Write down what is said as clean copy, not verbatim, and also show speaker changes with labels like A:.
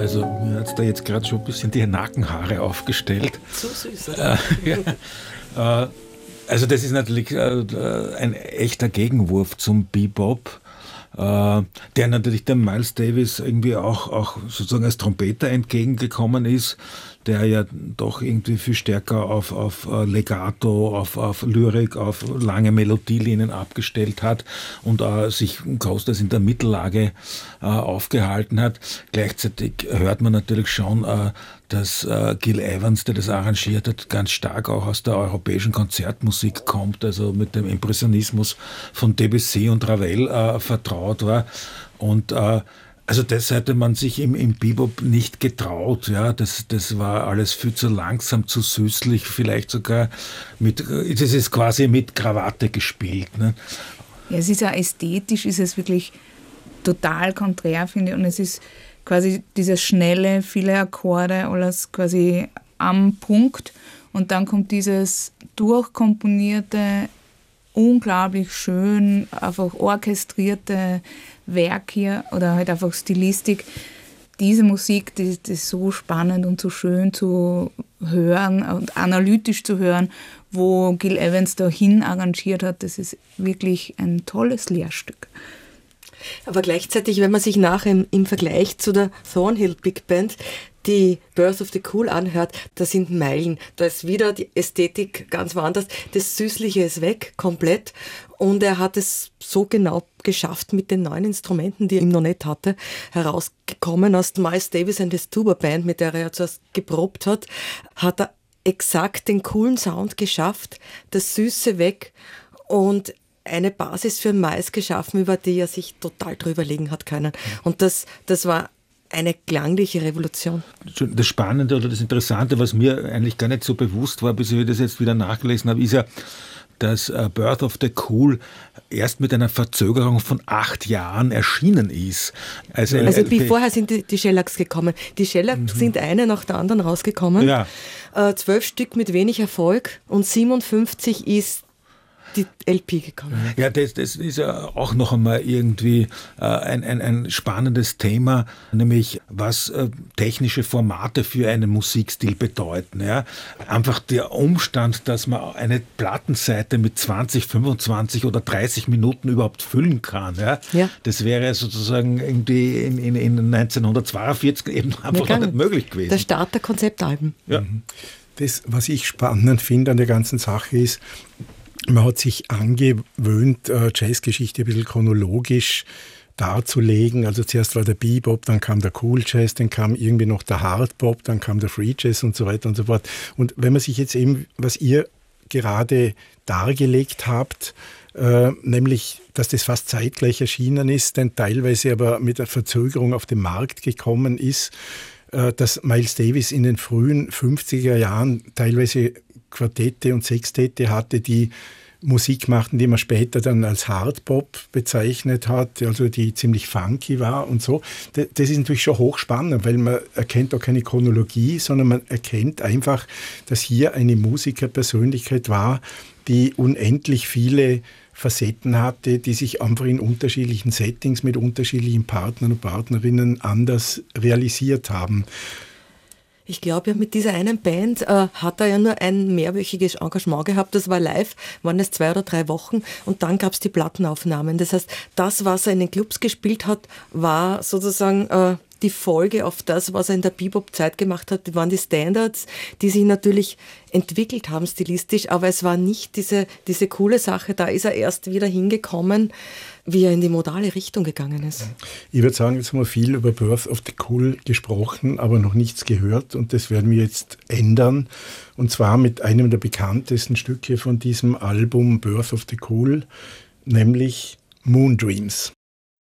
A: Also mir hat es da jetzt gerade schon ein bisschen die Nackenhaare aufgestellt.
B: So süß, oder?
A: Also das ist natürlich ein echter Gegenwurf zum Bebop, der natürlich dem Miles Davis irgendwie auch sozusagen als Trompeter entgegengekommen ist, der ja doch irgendwie viel stärker auf Legato, auf Lyrik, auf lange Melodielinien abgestellt hat und sich großteils in der Mittellage aufgehalten hat. Gleichzeitig hört man natürlich schon, dass Gil Evans, der das arrangiert hat, ganz stark auch aus der europäischen Konzertmusik kommt, also mit dem Impressionismus von Debussy und Ravel vertraut war. Und also das hätte man sich im Bebop nicht getraut, ja, das war alles viel zu langsam, zu süßlich, vielleicht sogar das ist quasi mit Krawatte gespielt, ne?
C: Ja, es ist ja ästhetisch, ist es wirklich total konträr, finde ich, und es ist quasi dieses schnelle, viele Akkorde, alles quasi am Punkt, und dann kommt dieses durchkomponierte, unglaublich schön, einfach orchestrierte Werk hier oder halt einfach Stilistik. Diese Musik, die ist so spannend und so schön zu hören und analytisch zu hören, wo Gil Evans dahin arrangiert hat. Das ist wirklich ein tolles Lehrstück.
B: Aber gleichzeitig, wenn man sich nachher im Vergleich zu der Thornhill Big Band die Birth of the Cool anhört, da sind Meilen. Da ist wieder die Ästhetik ganz woanders. Das Süßliche ist weg, komplett. Und er hat es so genau geschafft mit den neuen Instrumenten, die er ihm noch nicht hatte, herausgekommen aus Miles Davis and his Tuba Band, mit der er ja zuerst geprobt hat er exakt den coolen Sound geschafft, das Süße weg und eine Basis für Mais geschaffen, über die er sich total drüber legen hat können. Und das war eine klangliche Revolution.
A: Das Spannende oder das Interessante, was mir eigentlich gar nicht so bewusst war, bis ich das jetzt wieder nachgelesen habe, ist ja, dass Birth of the Cool erst mit einer Verzögerung von 8 Jahren erschienen ist.
B: Also vorher sind die Shellacks gekommen. Die Shellacks sind eine nach der anderen rausgekommen.
A: Ja.
B: 12 Stück mit wenig Erfolg und 57 ist die LP gekommen.
A: Ja, das ist ja auch noch einmal irgendwie ein spannendes Thema, nämlich was technische Formate für einen Musikstil bedeuten. Ja? Einfach der Umstand, dass man eine Plattenseite mit 20, 25 oder 30 Minuten überhaupt füllen kann. Ja?
B: Ja.
A: Das wäre sozusagen irgendwie in 1942 eben einfach nicht möglich gewesen.
B: Der Start der Konzeptalben.
A: Ja.
D: Das, was ich spannend finde an der ganzen Sache ist, man hat sich angewöhnt, Jazzgeschichte ein bisschen chronologisch darzulegen. Also zuerst war der Bebop, dann kam der Cool Jazz, dann kam irgendwie noch der Hardbop, dann kam der Free Jazz und so weiter und so fort. Und wenn man sich jetzt eben, was ihr gerade dargelegt habt, nämlich, dass das fast zeitgleich erschienen ist, dann teilweise aber mit der Verzögerung auf den Markt gekommen ist, dass Miles Davis in den frühen 50er Jahren teilweise Quartette und Sextette hatte, die Musik machten, die man später dann als Hardbop bezeichnet hat, also die ziemlich funky war und so. Das ist natürlich schon hochspannend, weil man erkennt auch keine Chronologie, sondern man erkennt einfach, dass hier eine Musikerpersönlichkeit war, die unendlich viele Facetten hatte, die sich einfach in unterschiedlichen Settings mit unterschiedlichen Partnern und Partnerinnen anders realisiert haben.
B: Ich glaube, ja, mit dieser einen Band hat er ja nur ein mehrwöchiges Engagement gehabt. Das war live, waren es 2 oder 3 Wochen und dann gab es die Plattenaufnahmen. Das heißt, das, was er in den Clubs gespielt hat, war sozusagen die Folge auf das, was er in der Bebop-Zeit gemacht hat. Das waren die Standards, die sich natürlich entwickelt haben stilistisch, aber es war nicht diese coole Sache. Da ist er erst wieder hingekommen, wie er in die modale Richtung gegangen ist.
D: Ich würde sagen, jetzt haben wir viel über Birth of the Cool gesprochen, aber noch nichts gehört und das werden wir jetzt ändern. Und zwar mit einem der bekanntesten Stücke von diesem Album Birth of the Cool, nämlich Moon Dreams.